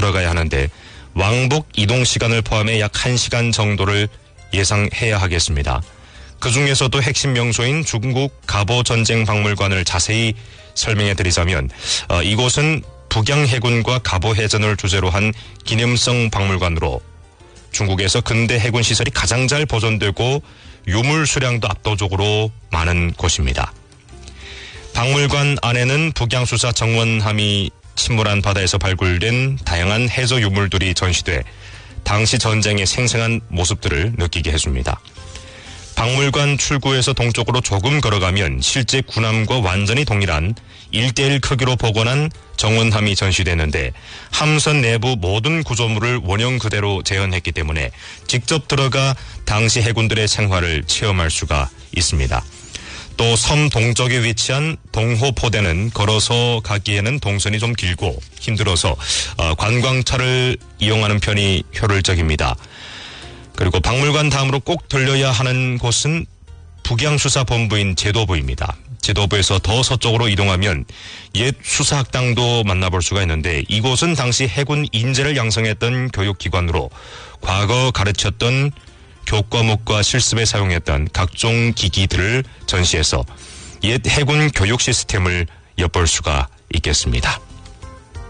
들어가야 하는데 왕복 이동 시간을 포함해 약 1시간 정도를 예상해야 하겠습니다. 그중에서도 핵심 명소인 중국 가보 전쟁 박물관을 자세히 설명해 드리자면 이곳은 북양 해군과 가보 해전을 주제로 한 기념성 박물관으로 중국에서 근대 해군 시설이 가장 잘 보존되고 유물 수량도 압도적으로 많은 곳입니다. 박물관 안에는 북양수사 정원함이 침몰한 바다에서 발굴된 다양한 해저 유물들이 전시돼 당시 전쟁의 생생한 모습들을 느끼게 해줍니다. 박물관 출구에서 동쪽으로 조금 걸어가면 실제 군함과 완전히 동일한 1:1 크기로 복원한 정원함이 전시되는데 함선 내부 모든 구조물을 원형 그대로 재현했기 때문에 직접 들어가 당시 해군들의 생활을 체험할 수가 있습니다. 또 섬 동쪽에 위치한 동호포대는 걸어서 가기에는 동선이 좀 길고 힘들어서 관광차를 이용하는 편이 효율적입니다. 그리고 박물관 다음으로 꼭 들려야 하는 곳은 북양수사본부인 제도부입니다. 제도부에서 더 서쪽으로 이동하면 옛 수사학당도 만나볼 수가 있는데 이곳은 당시 해군 인재를 양성했던 교육기관으로 과거 가르쳤던 교과목과 실습에 사용했던 각종 기기들을 전시해서 옛 해군 교육 시스템을 엿볼 수가 있겠습니다.